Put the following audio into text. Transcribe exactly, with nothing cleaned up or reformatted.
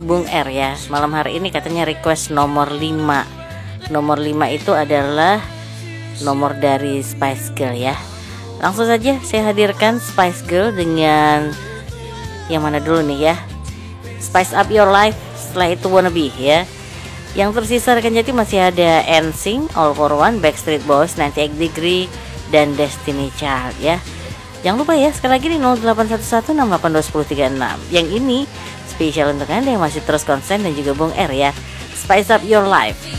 Bung R ya. Malam hari ini katanya request nomor lima. Nomor lima itu adalah nomor dari Spice Girl ya. Langsung saja saya hadirkan Spice Girl dengan yang mana dulu nih ya. Spice Up Your Life, setelah itu Wanna Be ya. Yang tersisa rekan Jati masih ada N Sync, All For One, Backstreet Boys, ninety-eight Degree, dan Destiny Child ya. Jangan lupa ya, sekali lagi di nol delapan satu satu enam delapan dua nol tiga enam. Yang ini spesial untuk Anda yang masih terus konsen dan juga Bung R ya. Spice Up Your Life.